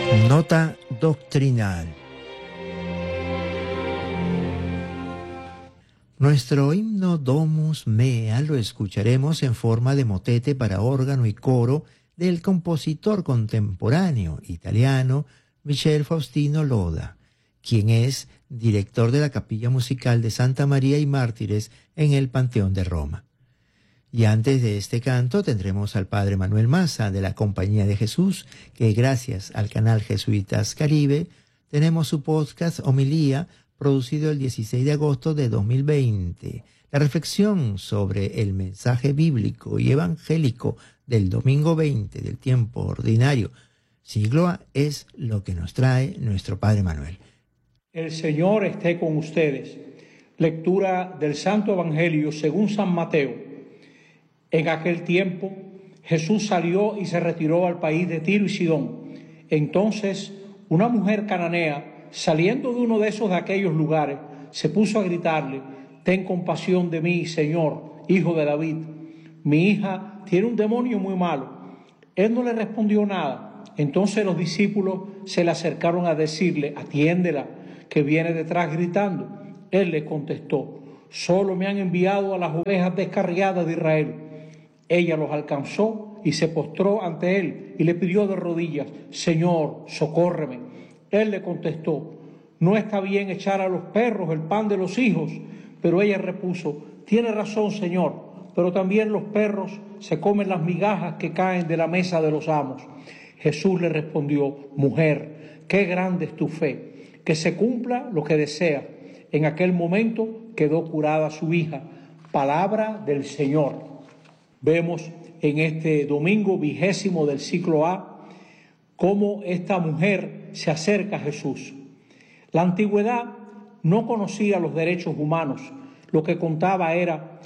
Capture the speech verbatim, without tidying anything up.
Nota doctrinal. Nuestro himno Domus Mea lo escucharemos en forma de motete para órgano y coro del compositor contemporáneo italiano Michel Faustino Loda, quien es director de la Capilla Musical de Santa María y Mártires en el Panteón de Roma. Y antes de este canto tendremos al Padre Manuel Maza de la Compañía de Jesús, que gracias al canal Jesuitas Caribe tenemos su podcast Homilía, producido el dieciséis de agosto de dos mil veinte. La reflexión sobre el mensaje bíblico y evangélico del domingo veinte del tiempo ordinario, siglo A, es lo que nos trae nuestro Padre Manuel. El Señor esté con ustedes. Lectura del Santo Evangelio según San Mateo. En aquel tiempo, Jesús salió y se retiró al país de Tiro y Sidón. Entonces, una mujer cananea, saliendo de uno de esos de aquellos lugares, se puso a gritarle: «Ten compasión de mí, Señor, hijo de David. Mi hija tiene un demonio muy malo». Él no le respondió nada. Entonces los discípulos se le acercaron a decirle: «Atiéndela, que viene detrás gritando». Él les contestó: «Solo me han enviado a las ovejas descarriadas de Israel». Ella los alcanzó y se postró ante él y le pidió de rodillas: «Señor, socórreme». Él le contestó: «No está bien echar a los perros el pan de los hijos». Pero ella repuso: «Tiene razón, Señor, pero también los perros se comen las migajas que caen de la mesa de los amos». Jesús le respondió: «Mujer, qué grande es tu fe, que se cumpla lo que desea». En aquel momento quedó curada su hija. Palabra del Señor. Vemos en este domingo vigésimo del ciclo A cómo esta mujer se acerca a Jesús. La antigüedad no conocía los derechos humanos. Lo que contaba era